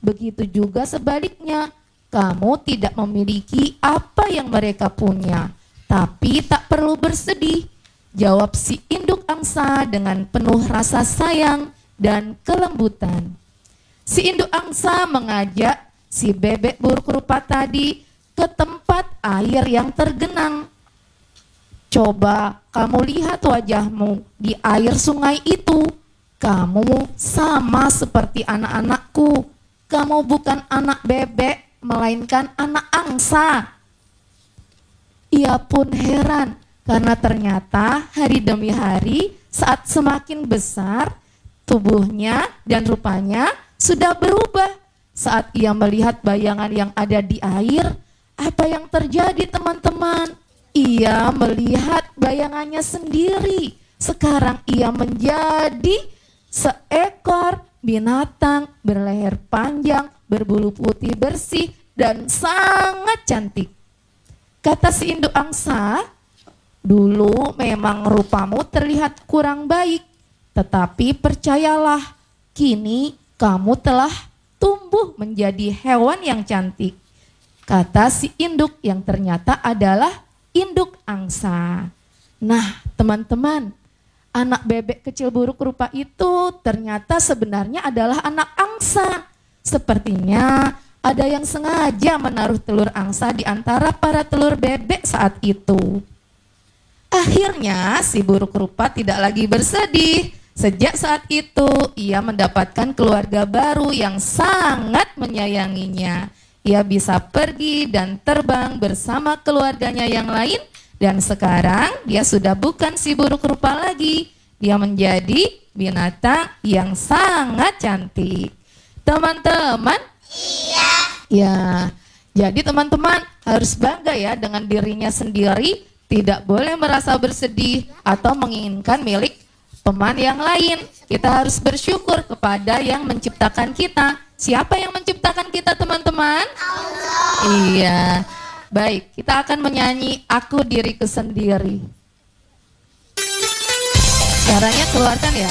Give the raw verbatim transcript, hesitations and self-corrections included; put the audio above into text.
Begitu juga sebaliknya, kamu tidak memiliki apa yang mereka punya, tapi tak perlu bersedih, jawab si induk angsa dengan penuh rasa sayang dan kelembutan. Si induk angsa mengajak si bebek buruk rupa tadi ke tempat air yang tergenang. Coba kamu lihat wajahmu di air sungai itu. Kamu sama seperti anak-anakku. Kamu bukan anak bebek, melainkan anak angsa. Ia pun heran karena ternyata hari demi hari saat semakin besar, tubuhnya dan rupanya sudah berubah. Saat ia melihat bayangan yang ada di air, apa yang terjadi teman-teman? Ia melihat bayangannya sendiri. Sekarang ia menjadi seekor binatang berleher panjang, berbulu putih bersih, dan sangat cantik. Kata si induk angsa, dulu memang rupamu terlihat kurang baik, tetapi percayalah, kini kamu telah tumbuh menjadi hewan yang cantik. Kata si induk yang ternyata adalah induk angsa. Nah, teman-teman, anak bebek kecil buruk rupa itu ternyata sebenarnya adalah anak angsa. Sepertinya ada yang sengaja menaruh telur angsa di antara para telur bebek saat itu. Akhirnya si buruk rupa tidak lagi bersedih. Sejak saat itu ia mendapatkan keluarga baru yang sangat menyayanginya. Ia bisa pergi dan terbang bersama keluarganya yang lain, dan sekarang dia sudah bukan si buruk rupa lagi. Dia menjadi binatang yang sangat cantik. Teman-teman, Iya. ya, jadi teman-teman harus bangga ya dengan dirinya sendiri, tidak boleh merasa bersedih atau menginginkan milik teman yang lain. Kita harus bersyukur kepada yang menciptakan kita. Siapa yang menciptakan kita, teman-teman? Allah. Iya. Baik, kita akan menyanyi Aku Diriku Sendiri. Caranya keluarkan ya.